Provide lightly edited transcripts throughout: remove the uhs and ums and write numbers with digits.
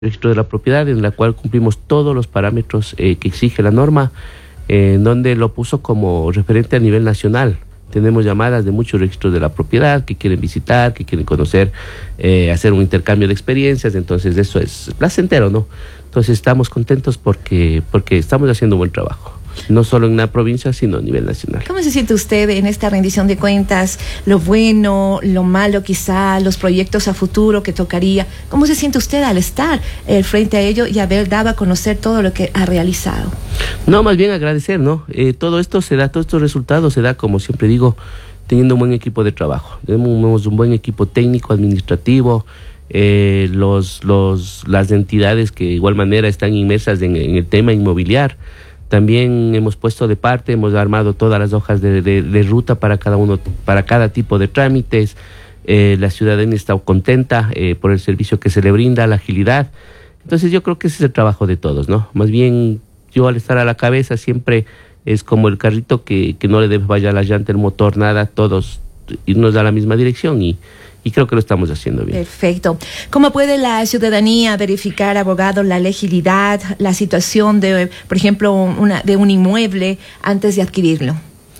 registro de la propiedad, en la cual cumplimos todos los parámetros que exige la norma, en donde lo puso como referente a nivel nacional. Tenemos llamadas de muchos registros de la propiedad que quieren visitar, que quieren conocer, hacer un intercambio de experiencias. Entonces eso es placentero, ¿no? Entonces estamos contentos porque estamos haciendo un buen trabajo, no solo en una provincia, sino a nivel nacional. ¿Cómo se siente usted en esta rendición de cuentas? Lo bueno, lo malo quizá, los proyectos a futuro que tocaría. ¿Cómo se siente usted al estar frente a ello y haber dado a conocer todo lo que ha realizado? No, más bien agradecer, ¿no? Todo esto se da, todos estos resultados se da, como siempre digo, teniendo un buen equipo de trabajo. Tenemos un buen equipo técnico, administrativo, las entidades que de igual manera están inmersas en el tema inmobiliario. También hemos puesto de parte, hemos armado todas las hojas de ruta para cada tipo de trámites. La ciudadanía está contenta por el servicio que se le brinda, la agilidad. Entonces yo creo que ese es el trabajo de todos, ¿no? Más bien yo al estar a la cabeza siempre es como el carrito que no le debe fallar la llanta, el motor, nada, todos irnos a la misma dirección y creo que lo estamos haciendo bien. Perfecto. ¿Cómo puede la ciudadanía verificar, abogado, la legibilidad, la situación de, por ejemplo, de un inmueble antes de adquirirlo?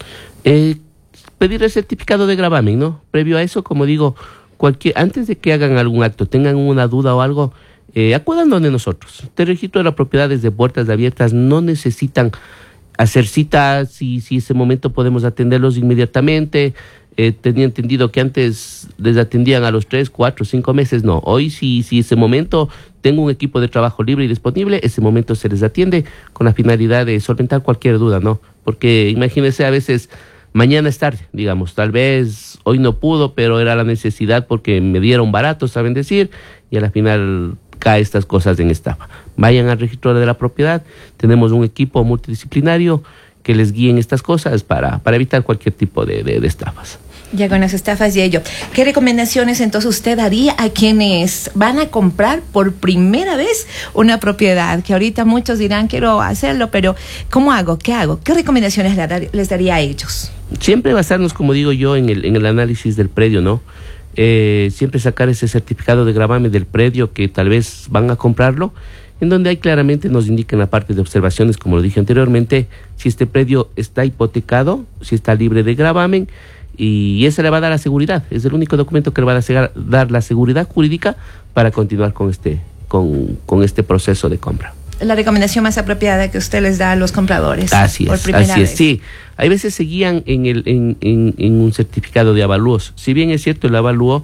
Pedir el certificado de gravamen, ¿no? Previo a eso, como digo, antes de que hagan algún acto, tengan una duda o algo, acudan donde nosotros. El registro de la propiedad desde puertas abiertas, no necesitan hacer citas, y si ese momento podemos atenderlos inmediatamente. Tenía entendido que antes les atendían a los 3, 4, 5 meses. No, hoy si ese momento tengo un equipo de trabajo libre y disponible, ese momento se les atiende con la finalidad de solventar cualquier duda, ¿no? Porque imagínense, a veces mañana es tarde, digamos, tal vez hoy no pudo, pero era la necesidad porque me dieron barato, saben decir, y a la final cae estas cosas en estafa. Vayan al registro de la propiedad, tenemos un equipo multidisciplinario que les guíen estas cosas para evitar cualquier tipo de estafas. Ya con las estafas y ello, ¿qué recomendaciones entonces usted daría a quienes van a comprar por primera vez una propiedad? Que ahorita muchos dirán, quiero hacerlo, pero ¿cómo hago? ¿Qué hago? ¿Qué recomendaciones les daría a ellos? Siempre basarnos, como digo yo, en el análisis del predio, ¿no? Siempre sacar ese certificado de gravamen del predio que tal vez van a comprarlo, en donde ahí claramente nos indica en la parte de observaciones, como lo dije anteriormente, si este predio está hipotecado, si está libre de gravamen, y ese le va a dar la seguridad. Es el único documento que le va a dar la seguridad jurídica para continuar con este proceso de compra. La recomendación más apropiada que usted les da a los compradores. Así es, sí. Hay veces se guían en un certificado de avalúos. Si bien es cierto, el avalúo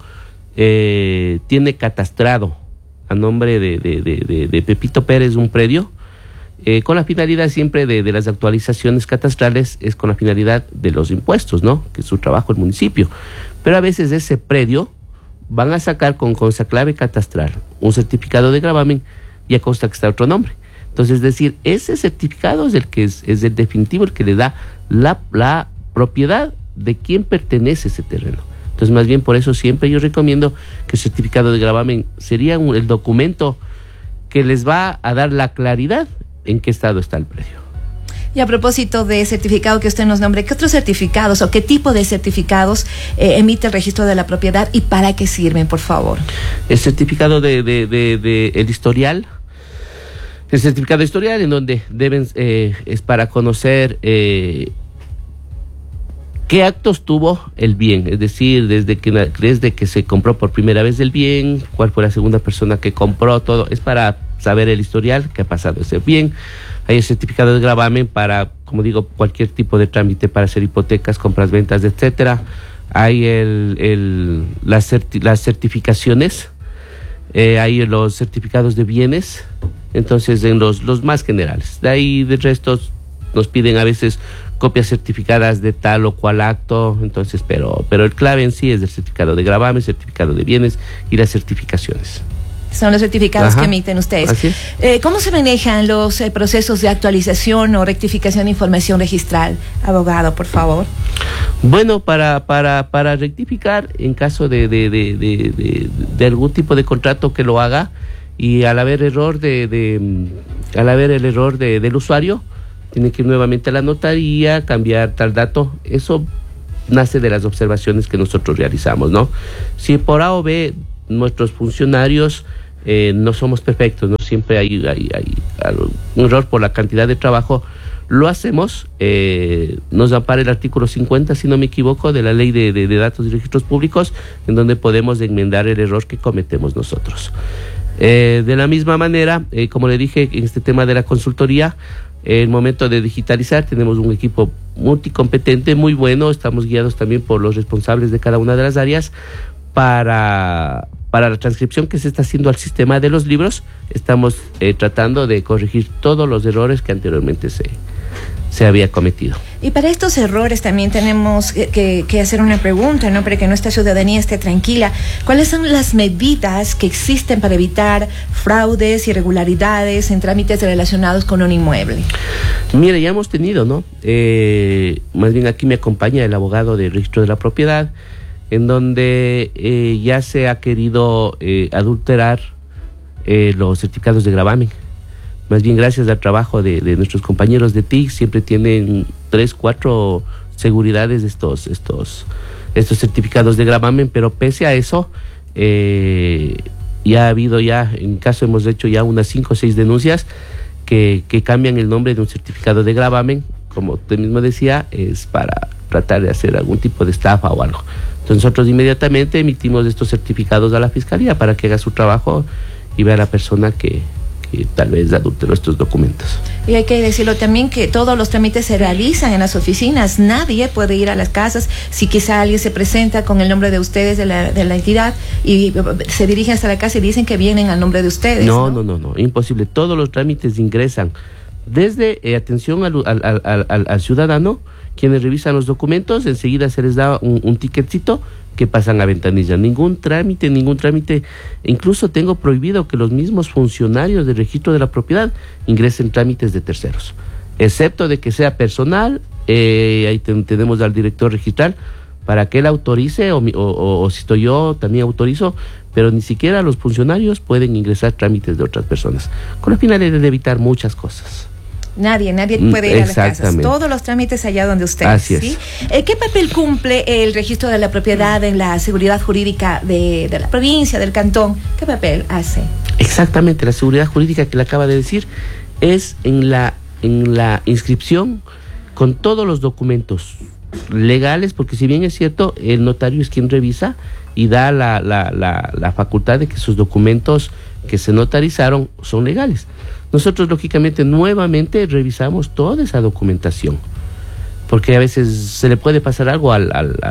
tiene catastrado a nombre de Pepito Pérez un predio, con la finalidad siempre de las actualizaciones catastrales, es con la finalidad de los impuestos, ¿no? Que es su trabajo el municipio. Pero a veces ese predio van a sacar con esa clave catastral un certificado de gravamen y a consta que está otro nombre. Entonces, es decir, ese certificado es el definitivo, el que le da la propiedad de quién pertenece ese terreno. Entonces, más bien por eso siempre yo recomiendo que el certificado de gravamen sería el documento que les va a dar la claridad en qué estado está el predio. Y a propósito de certificado que usted nos nombre, ¿qué otros certificados o qué tipo de certificados emite el registro de la propiedad y para qué sirven, por favor? El certificado el historial. El certificado de historial, en donde es para conocer ¿qué actos tuvo el bien? Es decir, desde que se compró por primera vez el bien, cuál fue la segunda persona que compró, todo. Es para saber el historial que ha pasado ese bien. Hay el certificado de gravamen para, como digo, cualquier tipo de trámite para hacer hipotecas, compras, ventas, etcétera. Hay las certificaciones, hay los certificados de bienes, entonces en los más generales. De ahí, de resto, nos piden a veces copias certificadas de tal o cual acto, entonces, pero el clave en sí es el certificado de gravamen, certificado de bienes y las certificaciones. Son los certificados que emiten ustedes. Así es. ¿Cómo se manejan los procesos de actualización o rectificación de información registral? Abogado, por favor. Bueno, para rectificar, en caso de algún tipo de contrato que lo haga, y al haber el error del usuario, tiene que ir nuevamente a la notaría, cambiar tal dato. Eso nace de las observaciones que nosotros realizamos, ¿no? Si por A o B nuestros funcionarios no somos perfectos, no siempre hay un error por la cantidad de trabajo. Lo hacemos, nos ampara el artículo 50, si no me equivoco, de la Ley de Datos y Registros Públicos, en donde podemos enmendar el error que cometemos nosotros. De la misma manera, como le dije, en este tema de la consultoría, el momento de digitalizar, tenemos un equipo multicompetente, muy bueno, estamos guiados también por los responsables de cada una de las áreas para la transcripción que se está haciendo al sistema de los libros. Estamos tratando de corregir todos los errores que anteriormente se había cometido. Y para estos errores también tenemos que hacer una pregunta, ¿no? Para que nuestra ciudadanía esté tranquila. ¿Cuáles son las medidas que existen para evitar fraudes, irregularidades en trámites relacionados con un inmueble? Mire, ya hemos tenido, ¿no? Más bien aquí me acompaña el abogado del registro de la propiedad, en donde ya se ha querido adulterar los certificados de gravamen. Más bien gracias al trabajo de nuestros compañeros de TIC, siempre tienen 3, 4 seguridades estos certificados de gravamen, pero pese a eso, ya ha habido en caso hemos hecho ya unas 5 o 6 denuncias que cambian el nombre de un certificado de gravamen, como usted mismo decía, es para tratar de hacer algún tipo de estafa o algo. Entonces nosotros inmediatamente emitimos estos certificados a la Fiscalía para que haga su trabajo y vea a la persona que tal vez adulteró estos documentos. Y hay que decirlo también que todos los trámites se realizan en las oficinas, nadie puede ir a las casas. Si quizá alguien se presenta con el nombre de ustedes de la entidad y se dirigen hasta la casa y dicen que vienen al nombre de ustedes. No, imposible. Todos los trámites ingresan desde atención al ciudadano, quienes revisan los documentos, enseguida se les da un ticketcito que pasan a ventanilla. Ningún trámite, incluso tengo prohibido que los mismos funcionarios del registro de la propiedad ingresen trámites de terceros, excepto de que sea personal. Ahí tenemos al director registral para que él autorice, o si estoy yo también autorizo, pero ni siquiera los funcionarios pueden ingresar trámites de otras personas, con la finalidad de evitar muchas cosas. Nadie puede ir a las casas. Todos los trámites allá donde ustedes. Así es. ¿Sí? ¿Qué papel cumple el registro de la propiedad en la seguridad jurídica de la provincia, del cantón? ¿Qué papel hace? Exactamente, la seguridad jurídica que le acaba de decir es en la inscripción con todos los documentos legales, porque si bien es cierto, el notario es quien revisa y da la facultad de que sus documentos que se notarizaron son legales. Nosotros, lógicamente, nuevamente revisamos toda esa documentación, porque a veces se le puede pasar algo al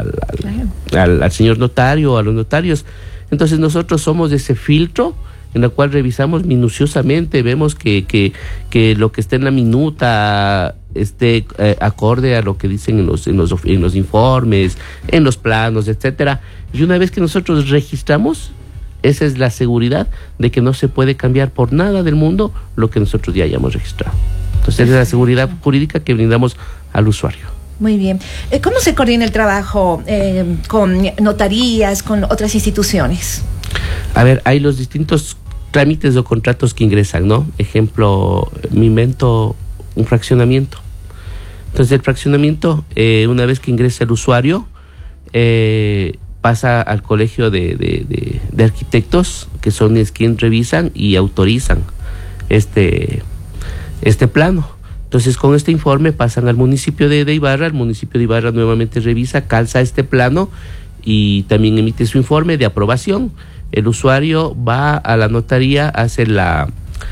señor notario o a los notarios. Entonces nosotros somos ese filtro en el cual revisamos minuciosamente, vemos que lo que está en la minuta esté acorde a lo que dicen en los informes, en los planos, etcétera. Y una vez que nosotros registramos, esa es la seguridad de que no se puede cambiar por nada del mundo lo que nosotros ya hayamos registrado. Entonces, esa es la seguridad jurídica que brindamos al usuario. Muy bien. ¿Cómo se coordina el trabajo con notarías, con otras instituciones? A ver, hay los distintos trámites o contratos que ingresan, ¿no? Ejemplo, me invento un fraccionamiento. Entonces, el fraccionamiento, una vez que ingresa el usuario, pasa al colegio de arquitectos, que son quienes revisan y autorizan este plano. Entonces, con este informe pasan al municipio de Ibarra. El municipio de Ibarra nuevamente revisa, calza este plano y también emite su informe de aprobación. El usuario va a la notaría, hace la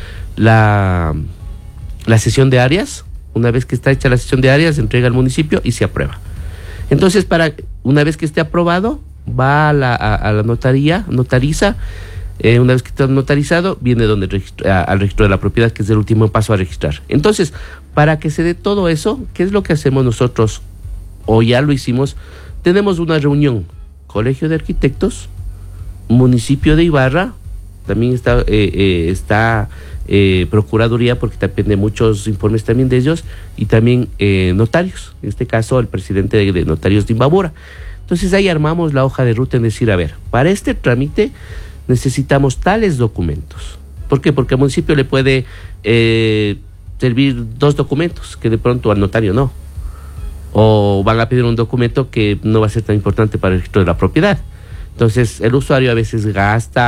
sesión de áreas. Una vez que está hecha la sesión de áreas, se entrega al municipio y se aprueba. Entonces, una vez que esté aprobado, va a la notaría, notariza. Una vez que está notarizado, viene al registro de la propiedad, que es el último paso a registrar. Entonces, para que se dé todo eso, ¿qué es lo que hacemos nosotros? O ya lo hicimos, tenemos una reunión, Colegio de Arquitectos, municipio de Ibarra, también está Procuraduría, porque depende muchos informes también de ellos, y también notarios, en este caso el presidente de Notarios de Imbabura. Entonces ahí armamos la hoja de ruta en decir, a ver, para este trámite necesitamos tales documentos. ¿Por qué? Porque al municipio le puede servir 2 documentos que de pronto al notario no. O van a pedir un documento que no va a ser tan importante para el registro de la propiedad. Entonces el usuario a veces gasta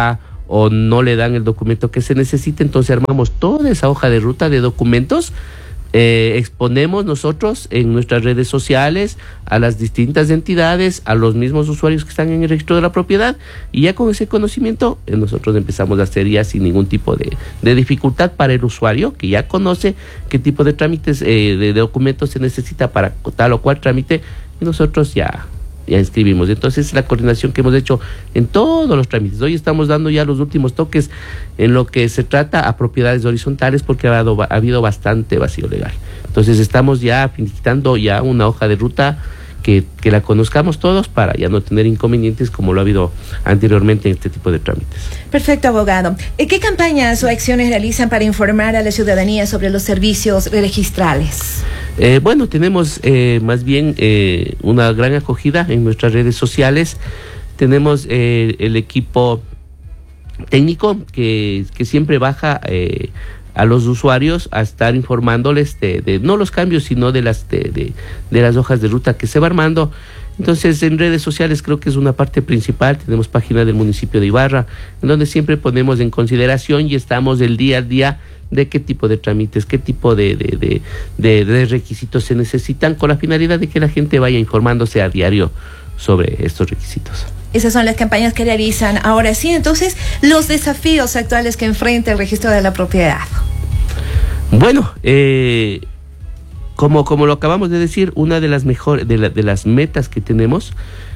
o no le dan el documento que se necesita, entonces armamos toda esa hoja de ruta de documentos, exponemos nosotros en nuestras redes sociales a las distintas entidades, a los mismos usuarios que están en el registro de la propiedad, y ya con ese conocimiento nosotros empezamos a hacer ya sin ningún tipo de dificultad para el usuario, que ya conoce qué tipo de trámites, de documentos se necesita para tal o cual trámite, y nosotros ya inscribimos. Entonces, la coordinación que hemos hecho en todos los trámites. Hoy estamos dando ya los últimos toques en lo que se trata a propiedades horizontales, porque ha habido bastante vacío legal. Entonces, estamos ya finiquitando ya una hoja de ruta que la conozcamos todos para ya no tener inconvenientes como lo ha habido anteriormente en este tipo de trámites. Perfecto, abogado. ¿Qué campañas o acciones realizan para informar a la ciudadanía sobre los servicios registrales? Bueno, tenemos más bien una gran acogida en nuestras redes sociales. Tenemos el equipo técnico que siempre baja a los usuarios a estar informándoles de no los cambios, sino de las hojas de ruta que se va armando. Entonces, en redes sociales creo que es una parte principal. Tenemos página del municipio de Ibarra, en donde siempre ponemos en consideración y estamos el día a día de qué tipo de trámites, qué tipo de requisitos se necesitan, con la finalidad de que la gente vaya informándose a diario sobre estos requisitos. Esas son las campañas que realizan. Ahora sí, entonces, los desafíos actuales que enfrenta el registro de la propiedad. Bueno, como lo acabamos de decir, una de las mejores, de las metas que tenemos,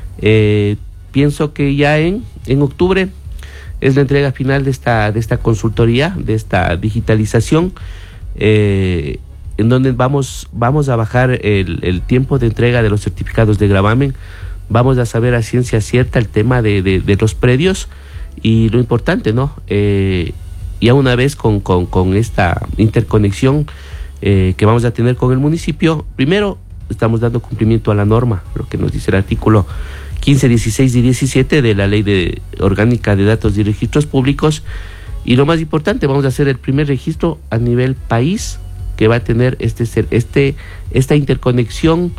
pienso que ya en octubre es la entrega final de esta consultoría, de esta digitalización, en donde vamos a bajar el tiempo de entrega de los certificados de gravamen. Vamos a saber a ciencia cierta el tema de los predios y lo importante, ¿no? Ya una vez con esta interconexión que vamos a tener con el municipio, primero estamos dando cumplimiento a la norma, lo que nos dice el artículo 15, 16 y 17 de la Ley Orgánica de Datos y Registros Públicos, y lo más importante, vamos a hacer el primer registro a nivel país que va a tener esta interconexión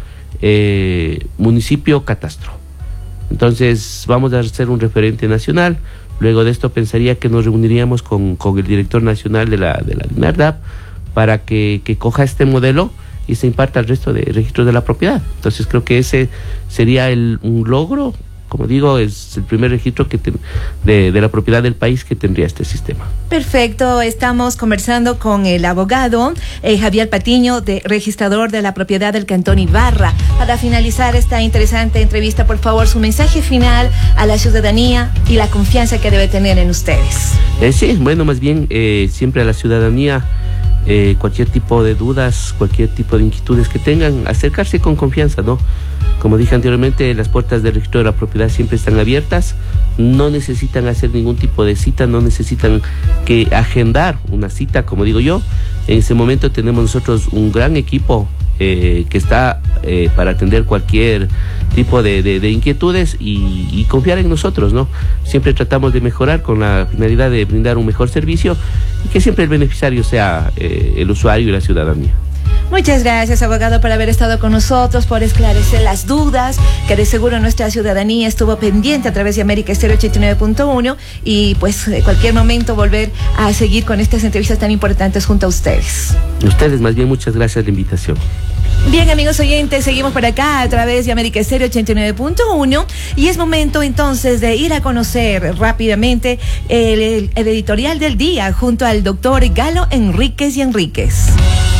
municipio-catastro. Entonces vamos a ser un referente nacional. Luego de esto pensaría que nos reuniríamos con el director nacional de la DINARDAP para que coja este modelo y se imparta al resto de registros de la propiedad. Entonces creo que ese sería un logro. Como digo, es el primer registro de la propiedad del país que tendría este sistema. Perfecto, estamos conversando con el abogado Javier Patiño, registrador de la propiedad del Cantón Ibarra. Para finalizar esta interesante entrevista, por favor, su mensaje final a la ciudadanía y la confianza que debe tener en ustedes. Sí, bueno, más bien siempre a la ciudadanía, cualquier tipo de dudas, cualquier tipo de inquietudes que tengan, acercarse con confianza, ¿no? Como dije anteriormente, las puertas del registro de la propiedad siempre están abiertas, no necesitan hacer ningún tipo de cita, no necesitan que agendar una cita, como digo yo. En ese momento tenemos nosotros un gran equipo que está para atender cualquier tipo de inquietudes y confiar en nosotros, ¿no? Siempre tratamos de mejorar con la finalidad de brindar un mejor servicio y que siempre el beneficiario sea el usuario y la ciudadanía. Muchas gracias, abogado, por haber estado con nosotros, por esclarecer las dudas, que de seguro nuestra ciudadanía estuvo pendiente a través de América Estéreo 89.1 y pues cualquier momento volver a seguir con estas entrevistas tan importantes junto a ustedes. Ustedes, más bien, muchas gracias por la invitación. Bien, amigos oyentes, seguimos por acá a través de América Estéreo 89.1 y es momento entonces de ir a conocer rápidamente el editorial del día junto al doctor Galo Enríquez y Enríquez.